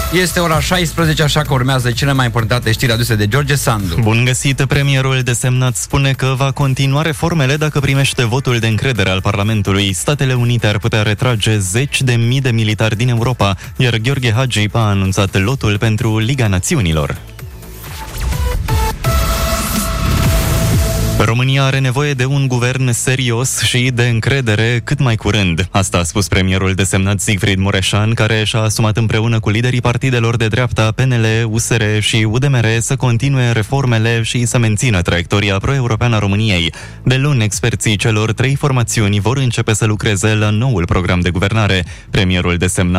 Este ora 16, așa că urmează cele mai importante știri aduse de George Sandu. Bun găsit! Premierul desemnat spune că va continua reformele dacă primește votul de încredere al Parlamentului. Statele Unite ar putea retrage 10.000 de militari din Europa, iar Gheorghe Hagi a anunțat lotul pentru Liga Națiunilor. România are nevoie de un guvern serios și de încredere cât mai curând. Asta a spus premierul desemnat Sigfrid Mureșan, care și-a asumat împreună cu liderii partidelor de dreapta PNL, USR și UDMR să continue reformele și să mențină traiectoria pro-europeană a României. De luni, experții celor 3 formațiuni vor începe să lucreze la noul program de guvernare. Premierul desemnat